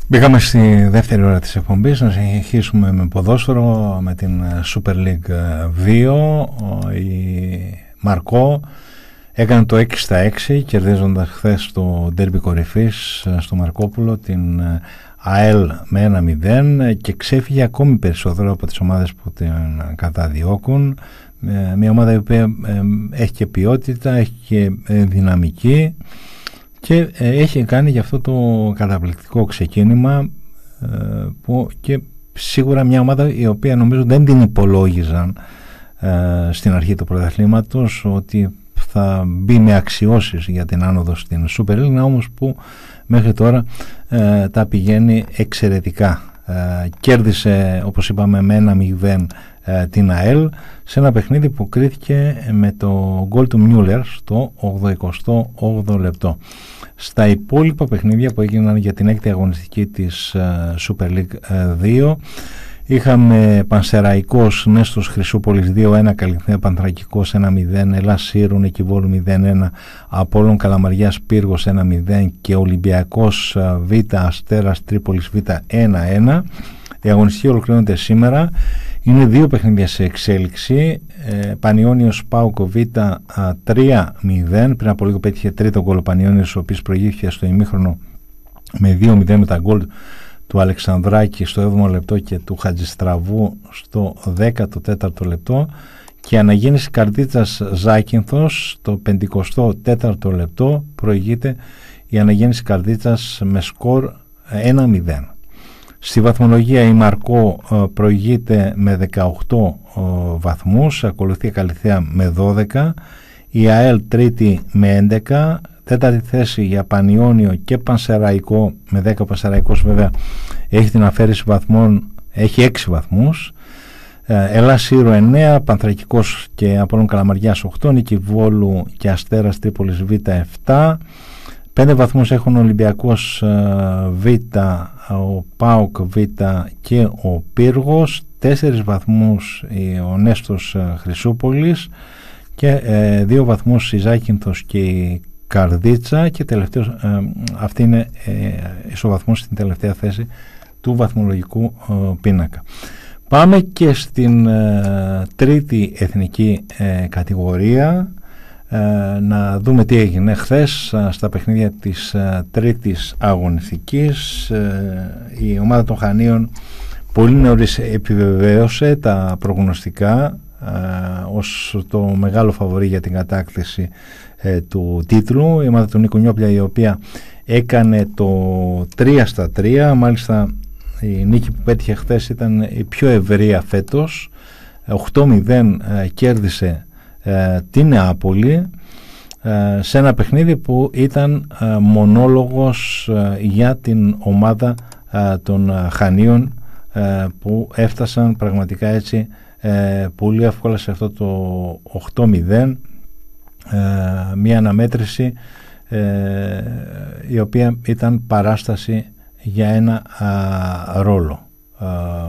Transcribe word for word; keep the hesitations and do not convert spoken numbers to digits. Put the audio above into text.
Μπήκαμε στη δεύτερη ώρα της εκπομπής να συνεχίσουμε με ποδόσφαιρο, με την Super League δύο. Η Μαρκό έκανε το έξι στα έξι κερδίζοντας χθες το ντέρμπι κορυφής στο Μαρκόπουλο την ΑΕΛ με ένα μηδέν και ξέφυγε ακόμη περισσότερο από τις ομάδες που την καταδιώκουν. Μια ομάδα η οποία έχει και ποιότητα, έχει και δυναμική και έχει κάνει γι' αυτό το καταπληκτικό ξεκίνημα που και σίγουρα μια ομάδα η οποία νομίζω δεν την υπολόγιζαν στην αρχή του πρωταθλήματος ότι θα μπει με αξιώσεις για την άνοδο στην Super League, όμως που μέχρι τώρα ε, τα πηγαίνει εξαιρετικά. Ε, κέρδισε, όπως είπαμε, με ένα μηδέν ε, την ΑΕΛ σε ένα παιχνίδι που κρίθηκε με το γκολ του Μιούλερ στο ογδοηκοστό όγδοο λεπτό. Στα υπόλοιπα παιχνίδια που έγιναν για την έκτη αγωνιστική της ε, Super League δύο, είχαμε Πανσεραϊκός Νέστος Χρυσούπολης δύο ένα, Καλυθέα Πανθρακικός ένα μηδέν, Ελλάς Σύρου Νικηβόλου μηδέν ένα, Απόλλων Καλαμαριάς Πύργος ένα μηδέν και Ολυμπιακός Β Αστέρας Τρίπολης Β ένα ένα. Η αγωνιστική ολοκληρώνεται σήμερα. Είναι δύο παιχνίδια σε εξέλιξη. ε, Πανιώνιος ΠΑΟΚ Β τρία μηδέν. Πριν από λίγο πέτυχε τρίτο γκολ ο Πανιώνιος, ο οποίος προηγήθηκε στο ημίχρονο με δύο μηδέν με τα γκολ του Αλεξανδράκη στο έβδομο λεπτό και του Χατζηστραβού στο δέκατο τέταρτο λεπτό, και η αναγέννηση Καρδίτσας Ζάκυνθος στο πενηκοστό τέταρτο λεπτό προηγείται η αναγέννηση Καρδίτσας με σκορ ένα μηδέν. Στη βαθμολογία η Μαρκό προηγείται με δεκαοκτώ βαθμούς, ακολουθεί η Καλυθέα με δώδεκα, η ΑΕΛ τρίτη με έντεκα, τέταρτη θέση για Πανιώνιο και Πανσεραϊκό με δέκα. Ο Πανσεραϊκός βέβαια έχει την αφαίρεση βαθμών, έχει έξι βαθμούς. Ελλάς Σύρου εννέα, Πανθρακικός και Απόλλων Καλαμαριάς οκτώ, Νικηβόλου και Αστέρας Τρίπολης Β επτά. πέντε βαθμούς έχουν ο Ολυμπιακός Β, ο ΠΑΟΚ Β και ο Πύργος. τέσσερις βαθμούς ο Νέστος Χρυσούπολης και δύο βαθμούς η Ζάκυνθος και η Καρδίτσα, και τελευταίος, ε, αυτή είναι ε, ισοβαθμός στην τελευταία θέση του βαθμολογικού ε, πίνακα. Πάμε και στην ε, τρίτη εθνική ε, κατηγορία, ε, να δούμε τι έγινε χθες ε, στα παιχνίδια της ε, τρίτης αγωνιστικής. Ε, η ομάδα των Χανίων πολύ νωρίς επιβεβαίωσε τα προγνωστικά ε, ως το μεγάλο φαβορί για την κατάκτηση ε, του τίτλου. Η ομάδα του Νίκου Νιόπλια, η οποία έκανε το τρία στα τρία, μάλιστα η νίκη που πέτυχε χθες ήταν η πιο ευρεία φέτος. οκτώ μηδέν ε, κέρδισε ε, την Νεάπολη ε, σε ένα παιχνίδι που ήταν ε, μονόλογος ε, για την ομάδα ε, των ε, Χανίων, ε, που έφτασαν πραγματικά έτσι ε, πολύ εύκολα σε αυτό το οκτώ μηδέν. Ε, μια αναμέτρηση ε, η οποία ήταν παράσταση για ένα α, ρόλο. Α,